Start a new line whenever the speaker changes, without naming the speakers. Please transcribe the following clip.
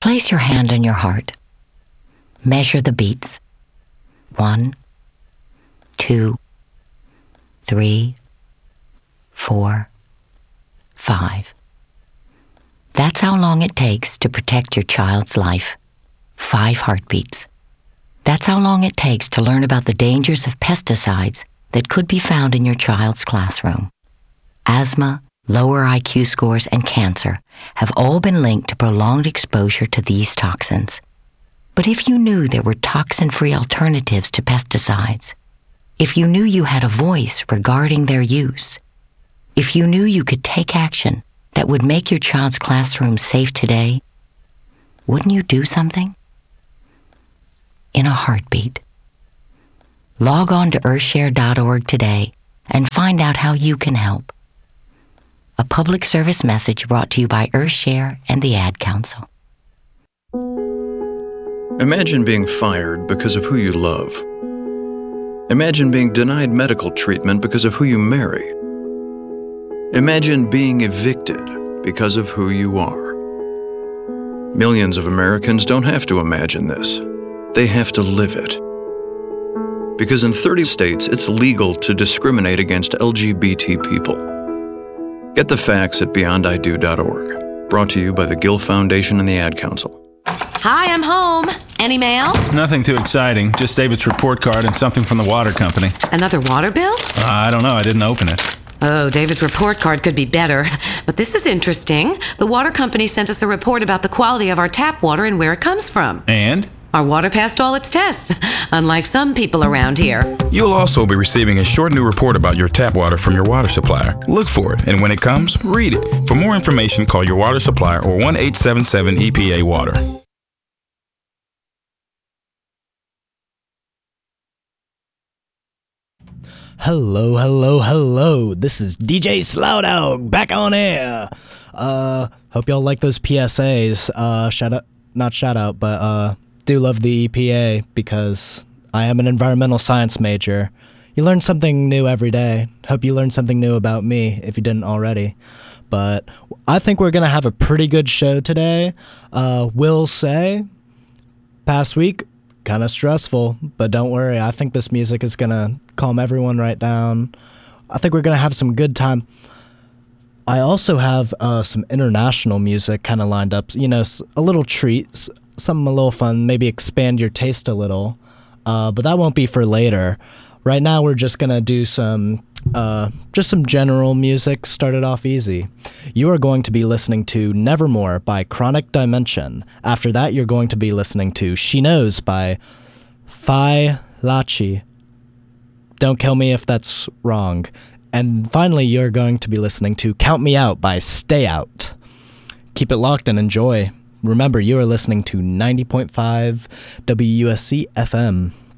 Place your hand on your heart. Measure the beats. 1, 2, 3, 4, 5. That's how long it takes to protect your child's life. 5 heartbeats. That's how long it takes to learn about the dangers of pesticides that could be found in your child's classroom. Asthma, lower IQ scores, and cancer have all been linked to prolonged exposure to these toxins. But if you knew there were toxin-free alternatives to pesticides, if you knew you had a voice regarding their use, if you knew you could take action that would make your child's classroom safe today, wouldn't you do something? In a heartbeat. Log on to earthshare.org today and find out how you can help. A public service message brought to you by Earthshare and the Ad Council.
Imagine being fired because of who you love. Imagine being denied medical treatment because of who you marry. Imagine being evicted because of who you are. Millions of Americans don't have to imagine this. They have to live it. Because in 30 states, it's legal to discriminate against LGBT people. Get the facts at beyondido.org. Brought to you by the Gill Foundation and the Ad Council.
Hi, I'm home. Any mail?
Nothing too exciting. Just David's report card and something from the water company.
Another water bill?
I don't know. I didn't open it.
Oh, David's report card could be better. But this is interesting. The water company sent us a report about the quality of our tap water and where it comes from.
And?
Our water passed all its tests, unlike some people around here.
You'll also be receiving a short new report about your tap water from your water supplier. Look for it, and when it comes, read it. For more information, call your water supplier or 1-877-EPA-WATER.
Hello. This is DJ Slowdog back on air. Hope y'all like those PSAs. Do love the EPA because I am an environmental science major. You learn something new every day. Hope you learned something new about me if you didn't already. But I think we're going to have a pretty good show today. Will say, past week, kind of stressful, but don't worry. I think this music is going to calm everyone right down. I think we're going to have some good time. I also have some international music kind of lined up. You know, a little treat, something a little fun, maybe expand your taste a little. But that won't be for later. Right now, we're just going to do some general music, start it off easy. You are going to be listening to Nevermore by Chronic Dimension. After that, you're going to be listening to She Knows by Phi Lachi. Don't kill me if that's wrong. And finally, you're going to be listening to Count Me Out by Stay Out. Keep it locked and enjoy. Remember, you are listening to 90.5 WUSC FM.